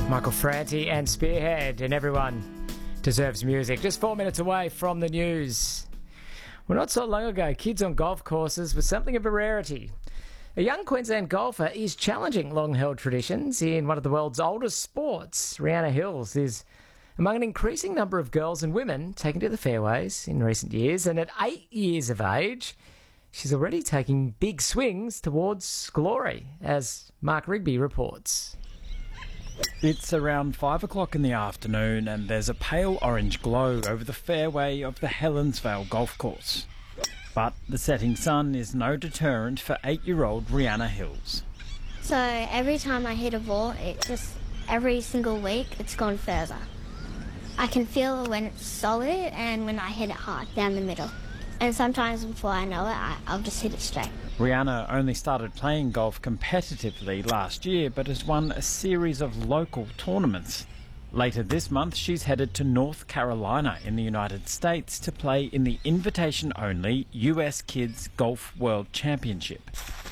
Michael Franti and Spearhead, and everyone deserves music. Just 4 minutes away from the news. Well, not so long ago, kids on golf courses was something of a rarity. A young Queensland golfer is challenging long-held traditions in one of the world's oldest sports. Rianna Hills is among an increasing number of girls and women taken to the fairways in recent years, and at 8 years of age, she's already taking big swings towards glory, as Mark Rigby reports. It's around 5 o'clock in the afternoon and there's a pale orange glow over the fairway of the Helensvale golf course. But the setting sun is no deterrent for 8-year-old Rianna Hills. So every time I hit a ball, every single week it's gone further. I can feel when it's solid and when I hit it hard down the middle. And sometimes before I know it, I'll just hit it straight. Rianna only started playing golf competitively last year, but has won a series of local tournaments. Later this month, she's headed to North Carolina in the United States to play in the invitation-only US Kids Golf World Championship.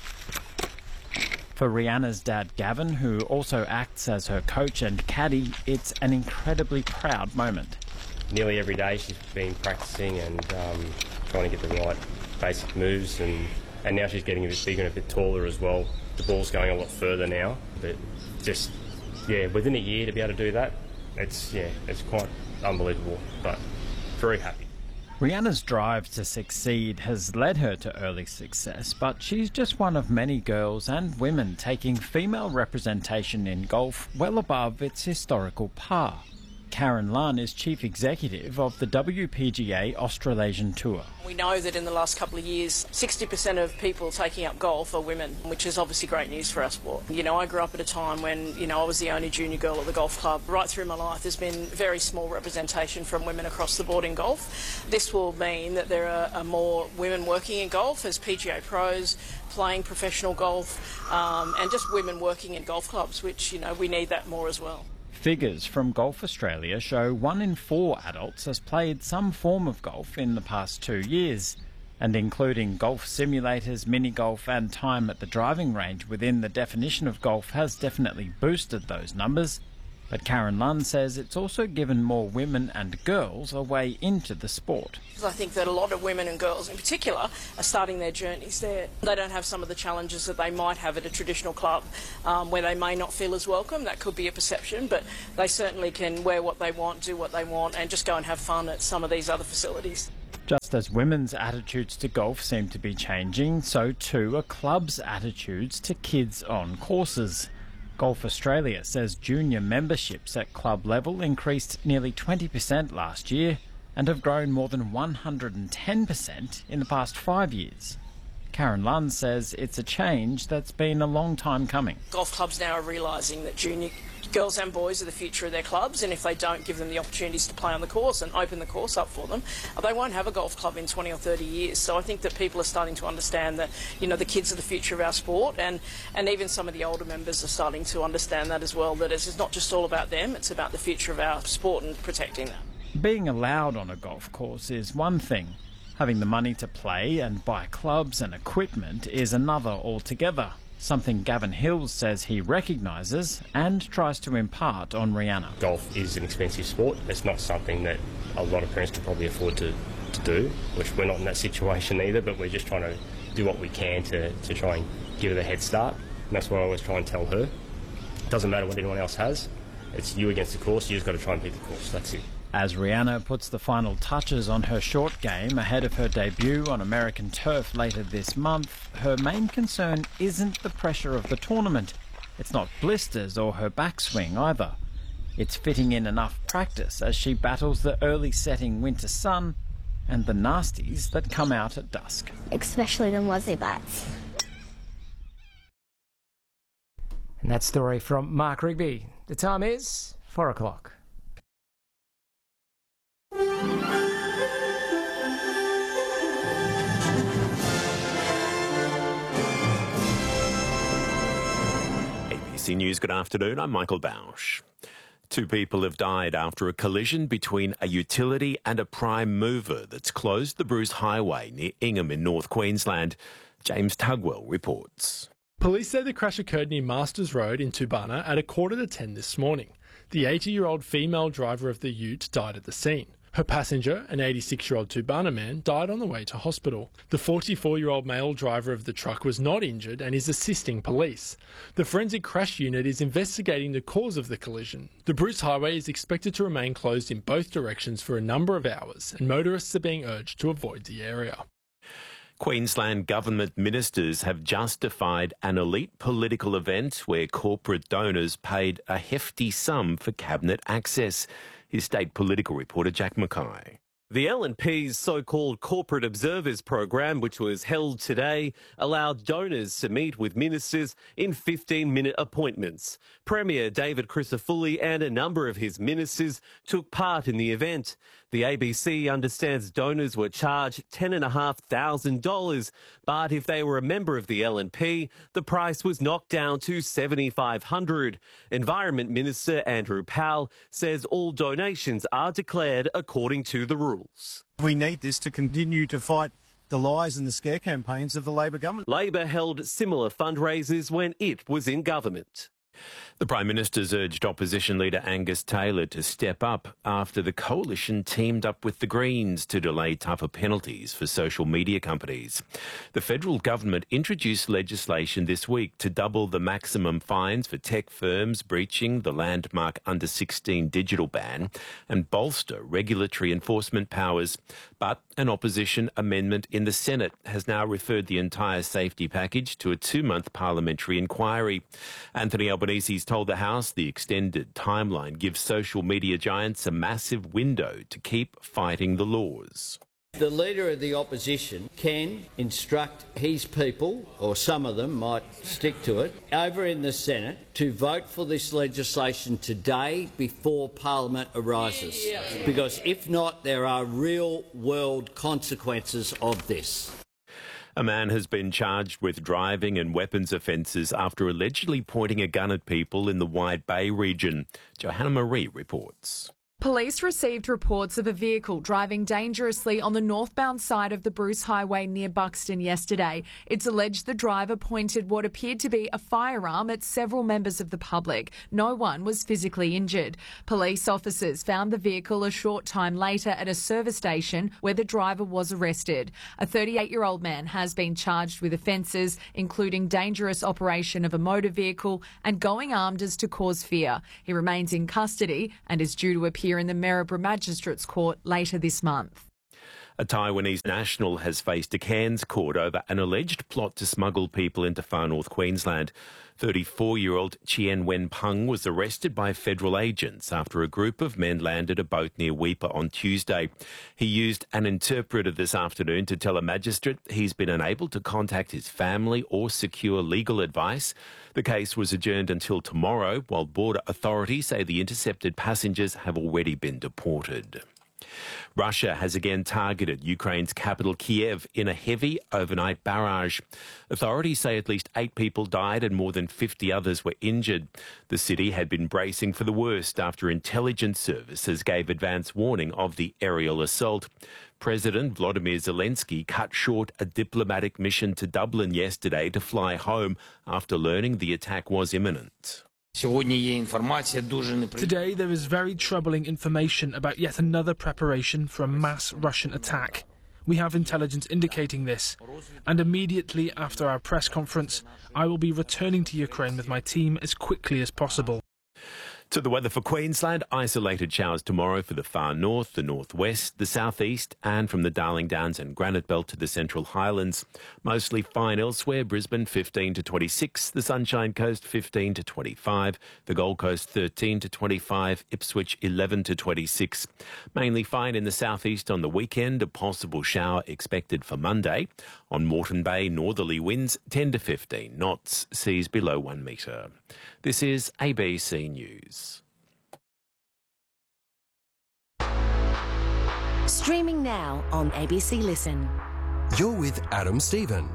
For Rianna's dad, Gavin, who also acts as her coach and caddy, it's an incredibly proud moment. Nearly every day she's been practicing and trying to get the right basic moves, and now she's getting a bit bigger and a bit taller as well. The ball's going a lot further now, but just, within a year to be able to do that, it's quite unbelievable, but very happy. Rianna's drive to succeed has led her to early success, but she's just one of many girls and women taking female representation in golf well above its historical par. Karen Lunn is Chief Executive of the WPGA Australasian Tour. We know that in the last couple of years, 60% of people taking up golf are women, which is obviously great news for our sport. I grew up at a time when, I was the only junior girl at the golf club. Right through my life, there's been very small representation from women across the board in golf. This will mean that there are more women working in golf as PGA pros, playing professional golf, and just women working in golf clubs, which, we need that more as well. Figures from Golf Australia show 1 in 4 adults has played some form of golf in the past 2 years, and including golf simulators, mini-golf and time at the driving range within the definition of golf has definitely boosted those numbers. But Karen Lunn says it's also given more women and girls a way into the sport. I think that a lot of women and girls in particular are starting their journeys there. They don't have some of the challenges that they might have at a traditional club where they may not feel as welcome. That could be a perception, but they certainly can wear what they want, do what they want and just go and have fun at some of these other facilities. Just as women's attitudes to golf seem to be changing, so too are clubs' attitudes to kids on courses. Golf Australia says junior memberships at club level increased nearly 20% last year and have grown more than 110% in the past 5 years. Karen Lunn says it's a change that's been a long time coming. Golf clubs now are realising that junior girls and boys are the future of their clubs, and if they don't give them the opportunities to play on the course and open the course up for them, they won't have a golf club in 20 or 30 years. So I think that people are starting to understand that, the kids are the future of our sport, and even some of the older members are starting to understand that as well, that it's not just all about them, it's about the future of our sport and protecting that. Being allowed on a golf course is one thing. Having the money to play and buy clubs and equipment is another altogether. Something Gavin Hills says he recognises and tries to impart on Rianna. Golf is an expensive sport. It's not something that a lot of parents can probably afford to do, which we're not in that situation either, but we're just trying to do what we can to try and give her the head start. And that's what I always try and tell her. It doesn't matter what anyone else has. It's you against the course. You just got to try and beat the course. That's it. As Rianna puts the final touches on her short game ahead of her debut on American turf later this month, her main concern isn't the pressure of the tournament. It's not blisters or her backswing either. It's fitting in enough practice as she battles the early setting winter sun and the nasties that come out at dusk. Especially the mozzie bats. And that story from Mark Rigby. The time is 4 o'clock. ABC News, good afternoon. I'm Michael Bausch. 2 people have died after a collision between a utility and a prime mover that's closed the Bruce Highway near Ingham in North Queensland. James Tugwell reports. Police say the crash occurred near Masters Road in Tubana at 9:45 this morning. The 80-year-old female driver of the ute died at the scene. Her passenger, an 86-year-old Tubana man, died on the way to hospital. The 44-year-old male driver of the truck was not injured and is assisting police. The forensic crash unit is investigating the cause of the collision. The Bruce Highway is expected to remain closed in both directions for a number of hours, and motorists are being urged to avoid the area. Queensland government ministers have justified an elite political event where corporate donors paid a hefty sum for cabinet access. Here's state political reporter Jack Mackay. The LNP's so-called Corporate Observers program, which was held today, allowed donors to meet with ministers in 15-minute appointments. Premier David Crisafulli and a number of his ministers took part in the event. The ABC understands donors were charged $10,500, but if they were a member of the LNP, the price was knocked down to $7,500. Environment Minister Andrew Powell says all donations are declared according to the rules. We need this to continue to fight the lies and the scare campaigns of the Labor government. Labor held similar fundraisers when it was in government. The Prime Minister's urged opposition leader Angus Taylor to step up after the coalition teamed up with the Greens to delay tougher penalties for social media companies. The federal government introduced legislation this week to double the maximum fines for tech firms breaching the landmark under-16 digital ban and bolster regulatory enforcement powers. But an opposition amendment in the Senate has now referred the entire safety package to a 2-month parliamentary inquiry. Anthony Albanese's told the House the extended timeline gives social media giants a massive window to keep fighting the laws. The Leader of the Opposition can instruct his people, or some of them might stick to it, over in the Senate to vote for this legislation today before Parliament arises. Because if not, there are real-world consequences of this. A man has been charged with driving and weapons offences after allegedly pointing a gun at people in the Wide Bay region. Johanna Marie reports. Police received reports of a vehicle driving dangerously on the northbound side of the Bruce Highway near Buxton yesterday. It's alleged the driver pointed what appeared to be a firearm at several members of the public. No one was physically injured. Police officers found the vehicle a short time later at a service station where the driver was arrested. A 38-year-old man has been charged with offences including dangerous operation of a motor vehicle and going armed as to cause fear. He remains in custody and is due to appear in the Maryborough Magistrates Court later this month. A Taiwanese national has faced a Cairns court over an alleged plot to smuggle people into far north Queensland. 34-year-old Chien Wen Peng was arrested by federal agents after a group of men landed a boat near Weipa on Tuesday. He used an interpreter this afternoon to tell a magistrate he's been unable to contact his family or secure legal advice. The case was adjourned until tomorrow, while border authorities say the intercepted passengers have already been deported. Russia has again targeted Ukraine's capital Kiev in a heavy overnight barrage. Authorities say at least 8 people died and more than 50 others were injured. The city had been bracing for the worst after intelligence services gave advance warning of the aerial assault. President Volodymyr Zelensky cut short a diplomatic mission to Dublin yesterday to fly home after learning the attack was imminent. Today there is very troubling information about yet another preparation for a mass Russian attack. We have intelligence indicating this, and immediately after our press conference, I will be returning to Ukraine with my team as quickly as possible. To the weather for Queensland, isolated showers tomorrow for the far north, the northwest, the southeast, and from the Darling Downs and Granite Belt to the Central Highlands. Mostly fine elsewhere, Brisbane 15 to 26, the Sunshine Coast 15 to 25, the Gold Coast 13 to 25, Ipswich 11 to 26. Mainly fine in the southeast on the weekend, a possible shower expected for Monday. On Moreton Bay, northerly winds 10 to 15 knots, seas below 1 metre. This is ABC News. Streaming now on ABC Listen. You're with Adam Stephen.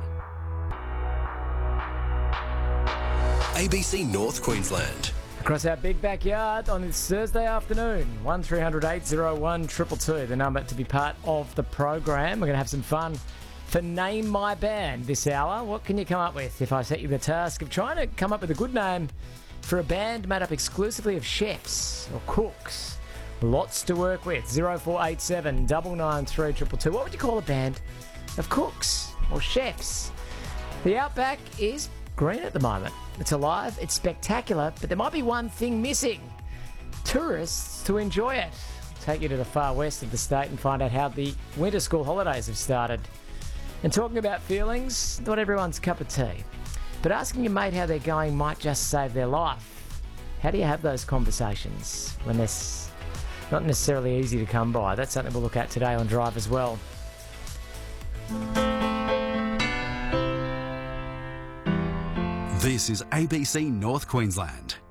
ABC North Queensland. Across our big backyard on this Thursday afternoon, 1300 801 222, the number to be part of the program. We're going to have some fun for Name My Band this hour. What can you come up with if I set you the task of trying to come up with a good name for a band made up exclusively of chefs or cooks. Lots to work with. 0487 993 222. What would you call a band of cooks or chefs? The Outback is green at the moment. It's alive, it's spectacular, but there might be one thing missing. Tourists to enjoy it. I'll take you to the far west of the state and find out how the winter school holidays have started. And talking about feelings, not everyone's cup of tea. But asking your mate how they're going might just save their life. How do you have those conversations when they're not necessarily easy to come by? That's something we'll look at today on Drive as well. This is ABC North Queensland.